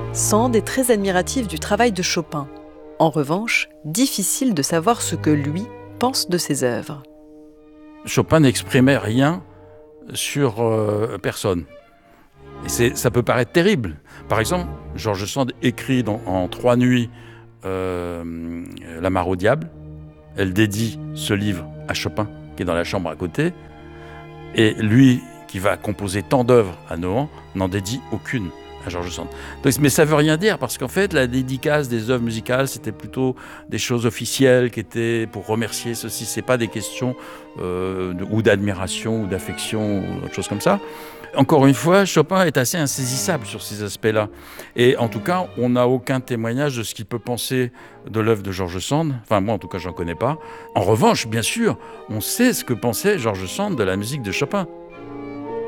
Sand est très admiratif du travail de Chopin. En revanche, difficile de savoir ce que lui pense de ses œuvres. Chopin n'exprimait rien sur personne. Et ça peut paraître terrible. Par exemple, George Sand écrit en 3 nuits La Mare au diable. Elle dédie ce livre à Chopin, qui est dans la chambre à côté. Et lui, qui va composer tant d'œuvres à Nohant, n'en dédie aucune à George Sand. Mais ça ne veut rien dire, parce qu'en fait, la dédicace des œuvres musicales, c'était plutôt des choses officielles qui étaient pour remercier ceci. Ce n'est pas des questions ou d'admiration ou d'affection ou autre chose comme ça. Encore une fois, Chopin est assez insaisissable sur ces aspects-là. Et en tout cas, on n'a aucun témoignage de ce qu'il peut penser de l'œuvre de George Sand. Enfin, moi, en tout cas, je n'en connais pas. En revanche, bien sûr, on sait ce que pensait George Sand de la musique de Chopin.